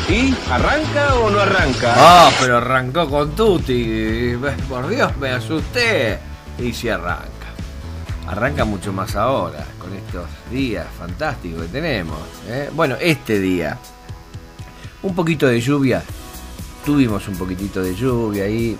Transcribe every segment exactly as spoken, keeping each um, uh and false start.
¿Y arranca o no arranca? Ah, pero arrancó con Tutti. Por Dios, me asusté. Y si arranca. Arranca mucho más ahora, con estos días fantásticos que tenemos, ¿eh? Bueno, este día, un poquito de lluvia. Tuvimos un poquitito de lluvia ahí.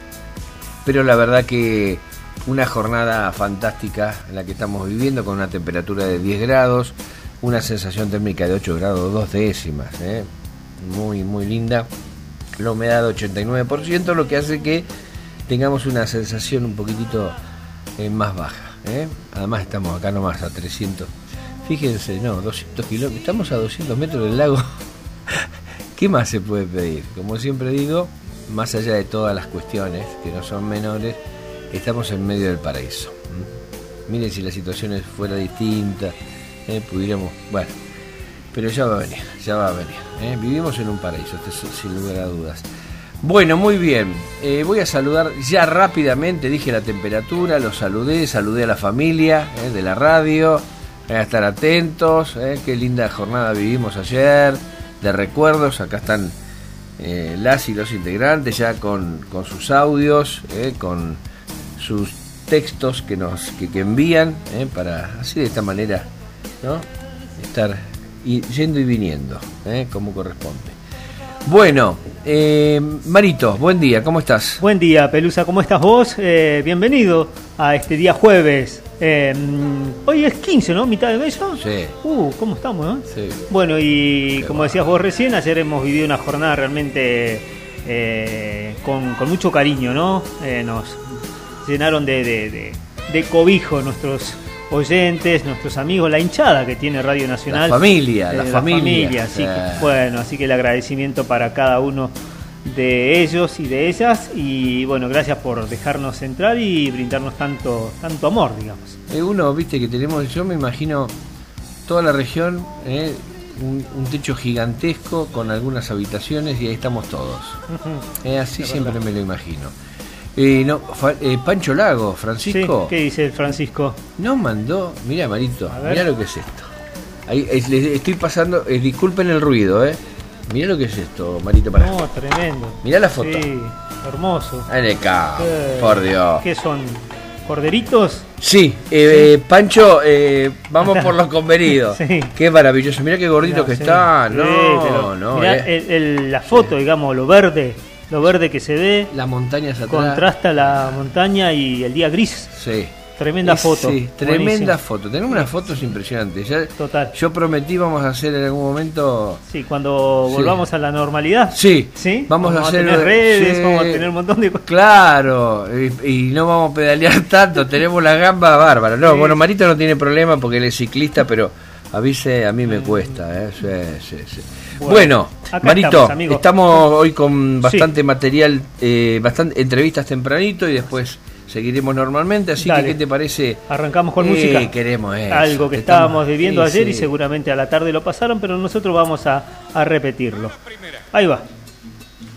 Pero la verdad que una jornada fantástica en la que estamos viviendo, con una temperatura de diez grados, una sensación térmica de ocho grados dos décimas, ¿eh? Muy, muy linda. La humedad de ochenta y nueve por ciento, lo que hace que tengamos una sensación un poquitito eh, más baja, ¿eh? Además estamos acá nomás a trescientos. Fíjense, no, doscientos kilómetros. Estamos a doscientos metros del lago. ¿Qué más se puede pedir? Como siempre digo, más allá de todas las cuestiones, que no son menores, estamos en medio del paraíso. ¿Mm? Miren si la situación fuera distinta, eh, pudiéramos... Bueno, pero ya va a venir, ya va a venir. ¿eh? Vivimos en un paraíso, esto sin lugar a dudas. Bueno, muy bien. Eh, voy a saludar ya rápidamente, dije la temperatura, los saludé, saludé a la familia eh, de la radio, eh, a estar atentos, eh, qué linda jornada vivimos ayer, de recuerdos. Acá están eh, las y los integrantes ya con, con sus audios, eh, con sus textos que nos que, que envían, eh, para así de esta manera, ¿no? Estar y, yendo y viniendo, eh, como corresponde. Bueno, eh, Marito, buen día, ¿cómo estás? Buen día, Pelusa, ¿cómo estás vos? Eh, bienvenido a este día jueves. Eh, hoy es quince, ¿no? ¿Mitad de mes? Sí. Uh, ¿cómo estamos, no? Sí. Bueno, y Qué como bueno. decías vos recién, ayer hemos vivido una jornada realmente eh, con, con mucho cariño, ¿no? Eh, nos llenaron de, de, de, de cobijo nuestros oyentes, nuestros amigos, la hinchada que tiene Radio Nacional. La familia, eh, la, la familia. familia, así eh. que, bueno, así que el agradecimiento para cada uno de ellos y de ellas, y bueno, gracias por dejarnos entrar y brindarnos tanto tanto amor, digamos. Eh, uno, viste, que tenemos, yo me imagino toda la región, eh, un, un techo gigantesco con algunas habitaciones y ahí estamos todos. Uh-huh. Eh, así Es siempre verdad. me lo imagino. Eh, no, fa, eh, Pancho Lago, Francisco, Sí, ¿qué dice el Francisco? nos mandó, mirá Marito, A ver. mirá lo que es esto. Ahí es, le estoy pasando, eh, disculpen el ruido, eh. Mirá lo que es esto, Marito, para. No, tremendo. Mirá la foto. Sí, hermoso. En el campo, Eh, por Dios. ¿Qué son? ¿Corderitos? Sí, eh, eh, Pancho, eh, vamos por los convenidos. Sí. Qué maravilloso, mirá qué gordito Mirá, que sí. está. Sí, No, te lo- no, mirá eh. el- el- la foto, digamos, lo verde, lo verde que se ve, La montaña atrás. contrasta la montaña y el día gris. Sí. Tremenda Es- foto. Sí, tremenda Buenísimo. foto. Tenemos unas fotos impresionantes. Ya, Total. yo prometí vamos a hacer en algún momento. Sí, cuando Sí. volvamos a la normalidad. Sí, ¿Sí? vamos, a hacer tener redes, sí. vamos a tener un montón de cosas. Claro, y, y no vamos a pedalear tanto, tenemos la gamba bárbara. No, Sí. bueno, Marito no tiene problema porque él es ciclista, pero avise, a mí me cuesta. ¿eh? Sí, sí, sí. Bueno, Bueno, acá Marito, estamos, amigo. estamos hoy con bastante Sí. material, eh, bastante entrevistas tempranito y después seguiremos normalmente. Así Dale. que, ¿qué te parece? Arrancamos con Eh, música. Queremos eso. Algo que Estamos- estábamos viviendo sí, ayer sí. y seguramente a la tarde lo pasaron, pero nosotros vamos a, a repetirlo. Ahí va.